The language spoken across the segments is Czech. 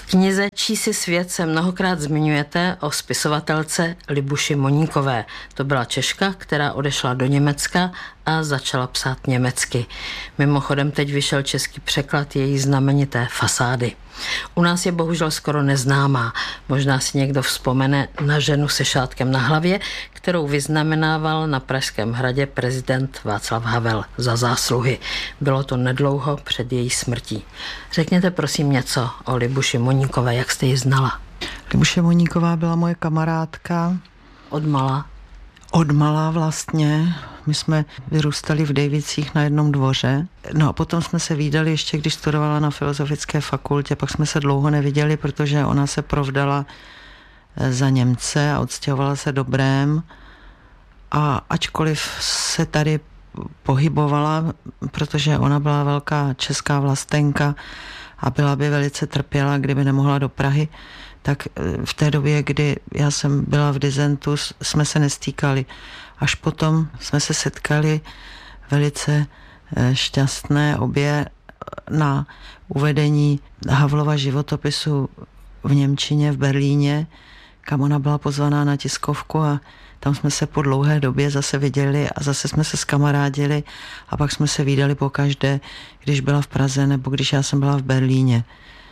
knize Čí si svět se mnohokrát zmiňujete o spisovatelce Libuši Moníkové. To byla Češka, která odešla do Německa a začala psát německy. Mimochodem teď vyšel český překlad její znamenité Fasády. U nás je bohužel skoro neznámá. Možná si někdo vzpomene na ženu se šátkem na hlavě, kterou vyznamenával na Pražském hradě prezident Václav Havel za zásluhy. Bylo to nedlouho před její smrtí. Řekněte prosím něco o Libuši Moníkové, jak jste ji znala? Libuše Moníková byla moje kamarádka. Od mala vlastně. My jsme vyrůstali v Dejvicích na jednom dvoře. No a potom jsme se vídali ještě, když studovala na Filozofické fakultě. Pak jsme se dlouho neviděli, protože ona se provdala za Němce a odstěhovala se do Brém. A ačkoliv se tady pohybovala, protože ona byla velká česká vlastenka a byla by velice trpěla, kdyby nemohla do Prahy, tak v té době, kdy já jsem byla v Dizentu, jsme se nestýkali. Až potom jsme se setkali velice šťastné obě na uvedení Havlova životopisu v němčině v Berlíně, kam ona byla pozvaná na tiskovku a tam jsme se po dlouhé době zase viděli a zase jsme se zkamarádili a pak jsme se vídali pokaždé, když byla v Praze nebo když já jsem byla v Berlíně.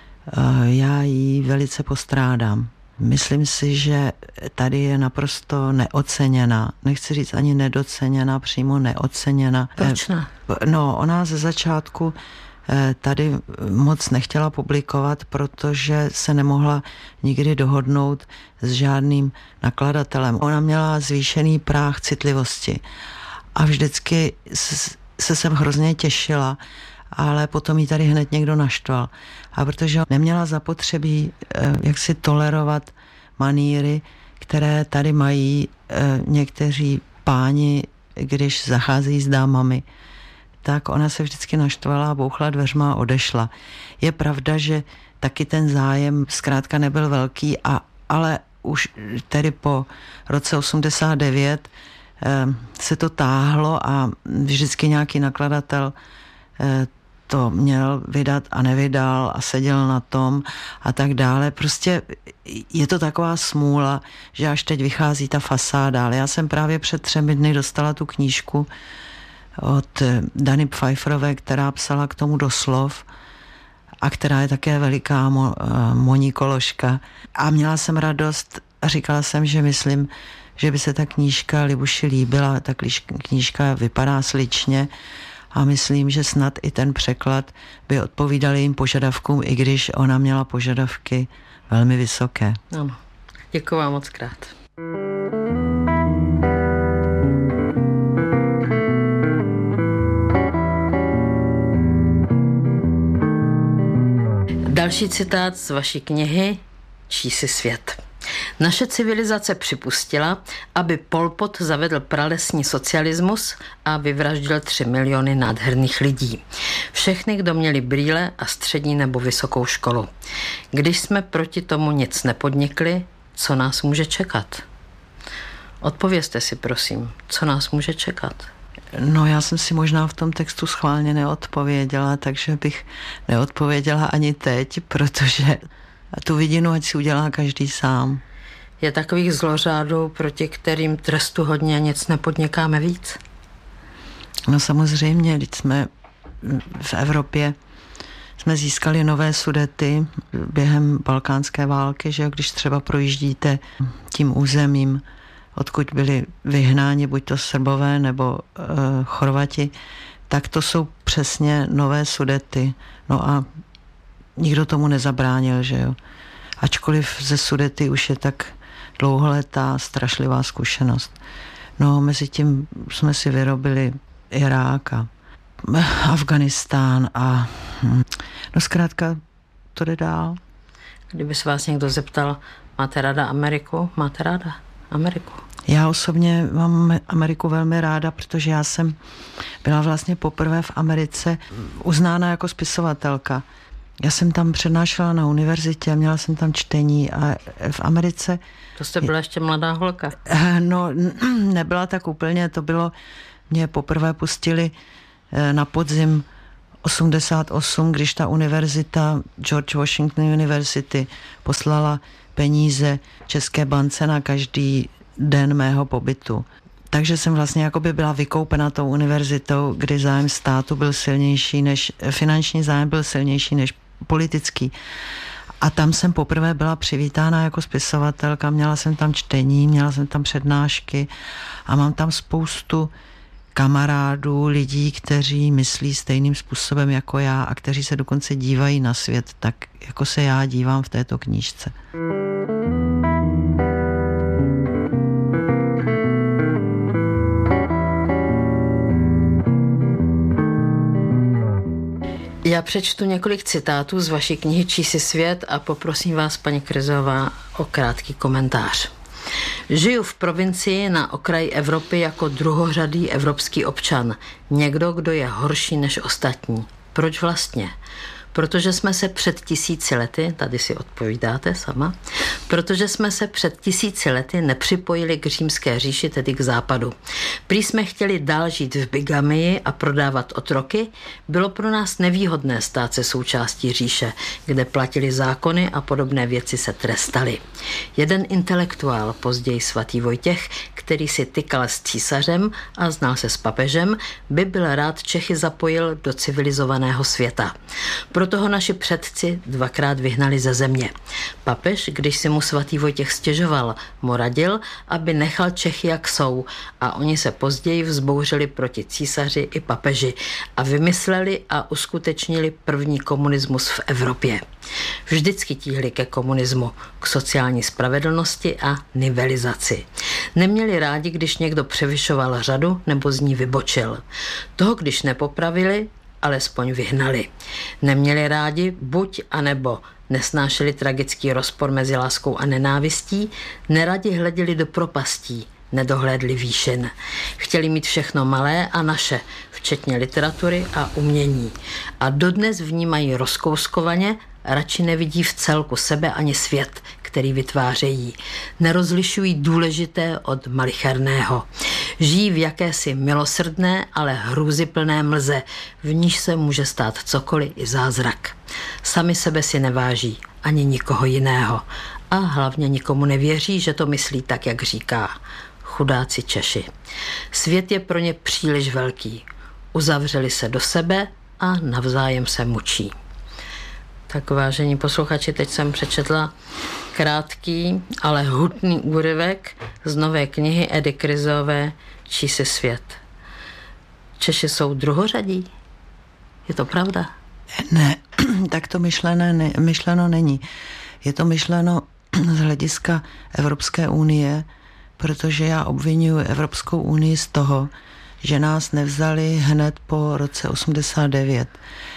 Já ji velice postrádám. Myslím si, že tady je naprosto neoceněna. Nechci říct ani nedoceněna, přímo neoceněna. Proč ne? No, ona ze začátku tady moc nechtěla publikovat, protože se nemohla nikdy dohodnout s žádným nakladatelem. Ona měla zvýšený práh citlivosti a vždycky se jsem hrozně těšila, ale potom jí tady hned někdo naštval. A protože neměla zapotřebí jak si tolerovat maníry, které tady mají někteří páni, když zacházejí s dámami, tak ona se vždycky naštvala a bouchla dveřma a odešla. Je pravda, že taky ten zájem zkrátka nebyl velký, ale už tedy po roce 89 se to táhlo a vždycky nějaký nakladatel to měl vydat a nevydal a seděl na tom a tak dále. Prostě je to taková smůla, že až teď vychází ta Fasáda. Ale já jsem právě před 3 dny dostala tu knížku od Dany Pfeifferové, která psala k tomu doslov a která je také veliká monikoložka. A měla jsem radost a říkala jsem, že myslím, že by se ta knížka Libuši líbila. Ta knížka vypadá sličně a myslím, že snad i ten překlad by odpovídal jejím požadavkům, i když ona měla požadavky velmi vysoké. Ano, děkuji vám moc krát. Další citát z vaší knihy Čí si svět. Naše civilizace připustila, aby Pol Pot zavedl pralesní socialismus a vyvraždil 3 miliony nádherných lidí. Všechny, kdo měli brýle a střední nebo vysokou školu. Když jsme proti tomu nic nepodnikli, co nás může čekat? Odpovězte si, prosím, co nás může čekat? No, já jsem si možná v tom textu schválně neodpověděla, takže bych neodpověděla ani teď, protože tu vidinu ať si udělá každý sám. Je takových zlořádů, proti kterým trestu hodně a nic nepodnikáme víc? No samozřejmě, když jsme v Evropě jsme získali nové Sudety během balkánské války, že když třeba projíždíte tím územím, odkud byli vyhnáni buď to Srbové nebo Chorvati, tak to jsou přesně nové Sudety. No a nikdo tomu nezabránil, že jo. Ačkoliv ze Sudety už je tak dlouholetá, strašlivá zkušenost. No, mezi tím jsme si vyrobili Irák a Afganistán a no zkrátka to jde dál. Kdyby se vás někdo zeptal, máte ráda Ameriku? Máte ráda Ameriku? Já osobně mám Ameriku velmi ráda, protože já jsem byla vlastně poprvé v Americe uznána jako spisovatelka. Já jsem tam přednášela na univerzitě, měla jsem tam čtení a v Americe... To jste byla ještě mladá holka. No, nebyla tak úplně, to bylo... Mě poprvé pustili na podzim 88, když ta univerzita, George Washington University, poslala peníze České bance na každý den mého pobytu. Takže jsem vlastně jakoby byla vykoupena tou univerzitou, kdy zájem státu byl silnější než, finanční zájem byl silnější než politický. A tam jsem poprvé byla přivítána jako spisovatelka, měla jsem tam čtení, měla jsem tam přednášky a mám tam spoustu kamarádů, lidí, kteří myslí stejným způsobem jako já a kteří se dokonce dívají na svět, tak jako se já dívám v této knížce. Já přečtu několik citátů z vaší knihy Čísi svět a poprosím vás, paní Kryzová, o krátký komentář. Žiju v provincii na okraji Evropy jako druhořadý evropský občan. Někdo, kdo je horší než ostatní. Proč vlastně? Protože jsme se před 1000 lety, tady si odpovídáte sama, protože jsme se před 1000 lety nepřipojili k římské říši, tedy k západu. Prý jsme chtěli dál žít v bigamii a prodávat otroky, bylo pro nás nevýhodné stát se součástí říše, kde platili zákony a podobné věci se trestaly. Jeden intelektuál, později svatý Vojtěch, který si tykal s císařem a znal se s papežem, by byl rád Čechy zapojil do civilizovaného světa. Proto ho naši předci 2krát vyhnali ze země. Papež, když si mu svatý Vojtěch stěžoval, mu radil, aby nechal Čechy jak jsou, a oni se později vzbouřili proti císaři i papeži a vymysleli a uskutečnili první komunismus v Evropě. Vždycky tíhli ke komunismu, k sociální spravedlnosti a nivelizaci. Neměli rádi, když někdo převyšoval řadu nebo z ní vybočil. Toho, když nepopravili, alespoň vyhnali. Neměli rádi buď a nebo nesnášeli tragický rozpor mezi láskou a nenávistí, neradi hleděli do propastí, nedohlédli výšin. Chtěli mít všechno malé a naše, včetně literatury a umění. A dodnes vnímají rozkouskovaně, radši nevidí v celku sebe ani svět, který vytvářejí. Nerozlišují důležité od malicherného. Žijí v jakési milosrdné, ale hrůzyplné mlze, v níž se může stát cokoliv i zázrak. Sami sebe si neváží, ani nikoho jiného. A hlavně nikomu nevěří, že to myslí tak, jak říká. Chudáci Češi. Svět je pro ně příliš velký. Uzavřeli se do sebe a navzájem se mučí. Tak vážení posluchači, teď jsem přečetla krátký, ale hutný úryvek z nové knihy Edy Kryzové Čísi svět. Češi jsou druhořadí? Je to pravda? Ne, tak to myšleno není. Je to myšleno z hlediska Evropské unie, protože já obvinuji Evropskou unii z toho, že nás nevzali hned po roce 89.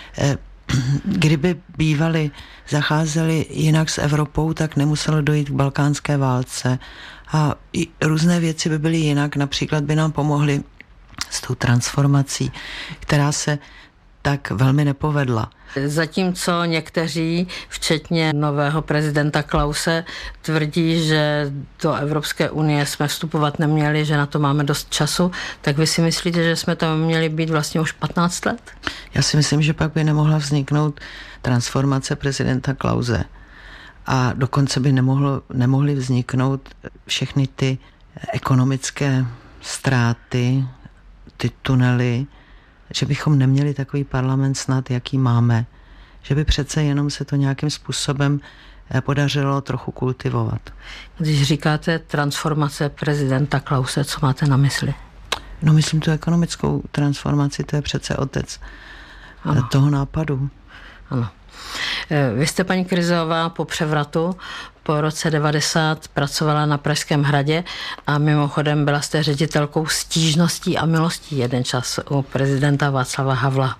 Kdyby bývali, zacházeli jinak s Evropou, tak nemuselo dojít k balkánské válce a i různé věci by byly jinak, například by nám pomohly s tou transformací, která se tak velmi nepovedla. Zatímco někteří, včetně nového prezidenta Klause, tvrdí, že do Evropské unie jsme vstupovat neměli, že na to máme dost času, tak vy si myslíte, že jsme tam měli být vlastně už 15 let? Já si myslím, že pak by nemohla vzniknout transformace prezidenta Klause. A dokonce by nemohly vzniknout všechny ty ekonomické ztráty, ty tunely, že bychom neměli takový parlament snad, jaký máme, že by přece jenom se to nějakým způsobem podařilo trochu kultivovat. Když říkáte transformace prezidenta Klause, co máte na mysli? No myslím tu ekonomickou transformaci, to je přece otec toho nápadu. Ano. Vy jste, paní Kryzová, po převratu po roce 90 pracovala na Pražském hradě a mimochodem byla jste ředitelkou stížností a milostí jeden čas u prezidenta Václava Havla.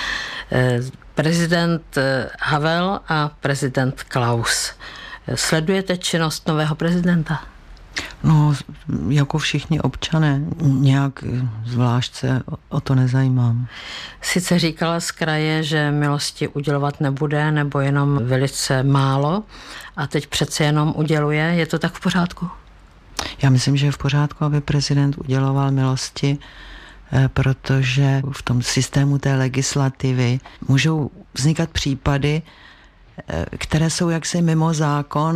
Prezident Havel a prezident Klaus. Sledujete činnost nového prezidenta? No, jako všichni občané, nějak zvlášť se o to nezajímám. Sice říkala z kraje, že milosti udělovat nebude, nebo jenom velice málo, a teď přece jenom uděluje. Je to tak v pořádku? Já myslím, že je v pořádku, aby prezident uděloval milosti protože v tom systému té legislativy můžou vznikat případy, které jsou jaksi mimo zákon